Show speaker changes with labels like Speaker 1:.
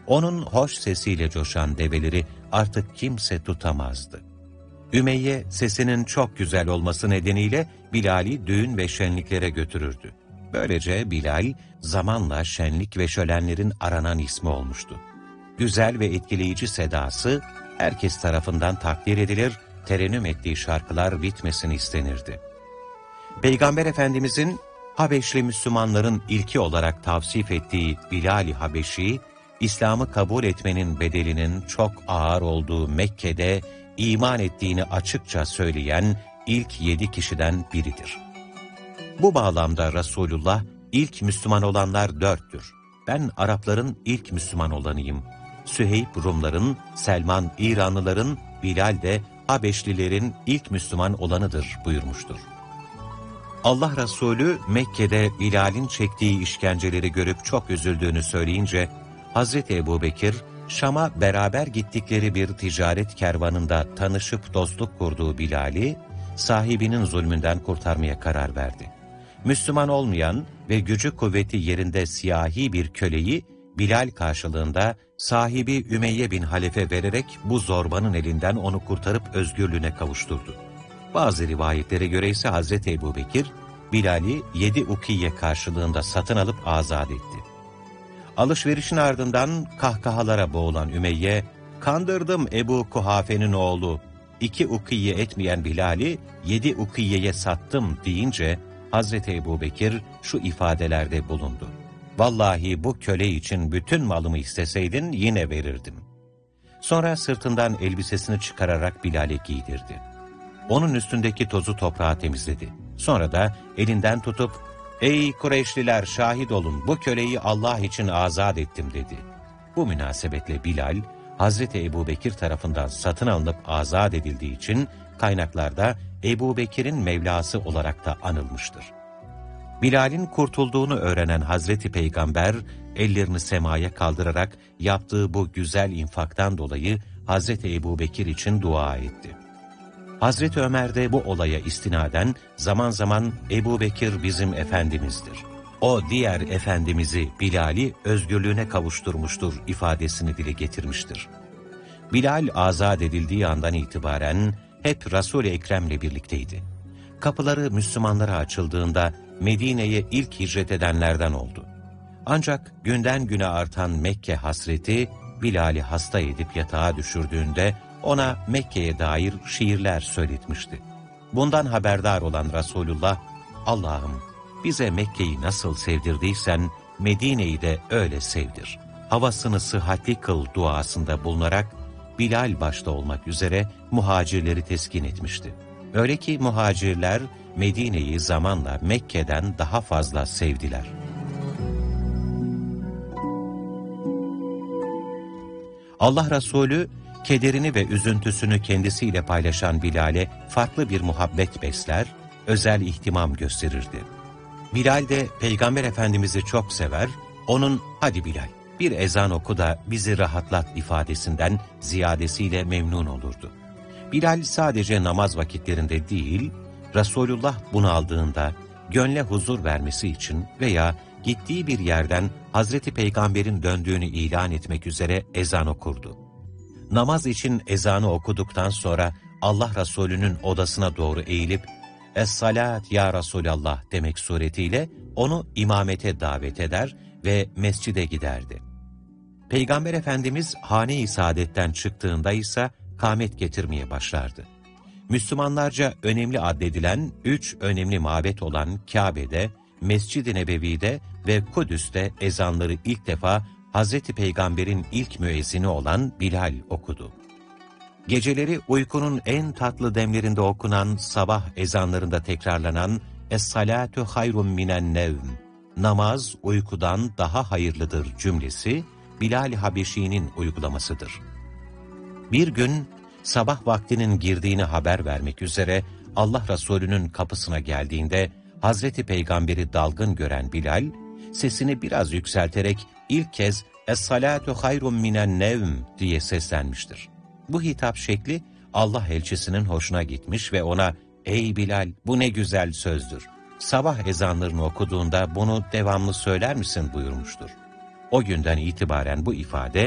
Speaker 1: Onun hoş sesiyle coşan develeri artık kimse tutamazdı. Ümeyye sesinin çok güzel olması nedeniyle Bilal'i düğün ve şenliklere götürürdü. Böylece Bilal zamanla şenlik ve şölenlerin aranan ismi olmuştu. Güzel ve etkileyici sedası herkes tarafından takdir edilir, terennüm ettiği şarkılar bitmesin istenirdi. Peygamber Efendimizin Habeşli Müslümanların ilki olarak tavsif ettiği Bilal-i Habeşi, İslam'ı kabul etmenin bedelinin çok ağır olduğu Mekke'de iman ettiğini açıkça söyleyen ilk 7 kişiden biridir. Bu bağlamda Resulullah, ilk Müslüman olanlar 4'tür. Ben Arapların ilk Müslüman olanıyım. Süheyb Rumların, Selman İranlıların, Bilal de Habeşlilerin ilk Müslüman olanıdır buyurmuştur. Allah Resulü Mekke'de Bilal'in çektiği işkenceleri görüp çok üzüldüğünü söyleyince, Hazreti Ebubekir, Şam'a beraber gittikleri bir ticaret kervanında tanışıp dostluk kurduğu Bilal'i, sahibinin zulmünden kurtarmaya karar verdi. Müslüman olmayan ve gücü kuvveti yerinde siyahi bir köleyi, Bilal karşılığında sahibi Ümeyye bin Halef'e vererek bu zorbanın elinden onu kurtarıp özgürlüğüne kavuşturdu. Bazı rivayetlere göre ise Hazreti Ebubekir, Bilal'i 7 ukiye karşılığında satın alıp azat etti. Alışverişin ardından kahkahalara boğulan Ümeyye, "Kandırdım Ebu Kuhafe'nin oğlu, 2 ukiye etmeyen Bilal'i 7 ukiyeye sattım" deyince, Hazreti Ebubekir şu ifadelerde bulundu: "Vallahi bu köle için bütün malımı isteseydin yine verirdim." Sonra sırtından elbisesini çıkararak Bilal'e giydirdi. Onun üstündeki tozu toprağa temizledi. Sonra da elinden tutup, "Ey Kureyşliler, şahit olun, bu köleyi Allah için azat ettim" dedi. Bu münasebetle Bilal, Hazreti Ebubekir tarafından satın alınıp azat edildiği için kaynaklarda Ebubekir'in Mevlası olarak da anılmıştır. Bilal'in kurtulduğunu öğrenen Hazreti Peygamber, ellerini semaya kaldırarak yaptığı bu güzel infaktan dolayı Hazreti Ebubekir için dua etti. Hazreti Ömer de bu olaya istinaden zaman zaman "Ebubekir bizim efendimizdir. O diğer efendimizi Bilal'i özgürlüğüne kavuşturmuştur" ifadesini dile getirmiştir. Bilal azat edildiği andan itibaren hep Resul-i Ekrem'le birlikteydi. Kapıları Müslümanlara açıldığında Medine'ye ilk hicret edenlerden oldu. Ancak günden güne artan Mekke hasreti Bilal'i hasta edip yatağa düşürdüğünde ona Mekke'ye dair şiirler söyletmişti. Bundan haberdar olan Resulullah, "Allah'ım, bize Mekke'yi nasıl sevdirdiysen Medine'yi de öyle sevdir. Havasını sıhhatli kıl" duasında bulunarak Bilal başta olmak üzere muhacirleri teskin etmişti. Öyle ki muhacirler Medine'yi zamanla Mekke'den daha fazla sevdiler. Allah Resulü, kederini ve üzüntüsünü kendisiyle paylaşan Bilal'e farklı bir muhabbet besler, özel ihtimam gösterirdi. Bilal de Peygamber Efendimiz'i çok sever, onun "Hadi Bilal, bir ezan oku da bizi rahatlat" ifadesinden ziyadesiyle memnun olurdu. Bilal sadece namaz vakitlerinde değil, Resulullah bunaldığında, gönle huzur vermesi için veya gittiği bir yerden Hazreti Peygamber'in döndüğünü ilan etmek üzere ezan okurdu. Namaz için ezanı okuduktan sonra Allah Resulü'nün odasına doğru eğilip "Es-salat ya Resulallah" demek suretiyle onu imamete davet eder ve mescide giderdi. Peygamber Efendimiz hane-i saadetten çıktığında ise kâmet getirmeye başlardı. Müslümanlarca önemli addedilen 3 önemli mabet olan Kabe'de, Mescid-i Nebevi'de ve Kudüs'te ezanları ilk defa Hazreti Peygamber'in ilk müezzini olan Bilal okudu. Geceleri uykunun en tatlı demlerinde okunan sabah ezanlarında tekrarlanan "Es-salatu hayrun minen nevm", namaz uykudan daha hayırlıdır cümlesi Bilal-i Habeşi'nin uygulamasıdır. Bir gün sabah vaktinin girdiğini haber vermek üzere Allah Resulü'nün kapısına geldiğinde Hazreti Peygamber'i dalgın gören Bilal, sesini biraz yükselterek ilk kez "Es-salatu hayrun minen nevm" diye seslenmiştir. Bu hitap şekli Allah elçisinin hoşuna gitmiş ve ona "Ey Bilal, bu ne güzel sözdür. Sabah ezanlarını okuduğunda bunu devamlı söyler misin?" buyurmuştur. O günden itibaren bu ifade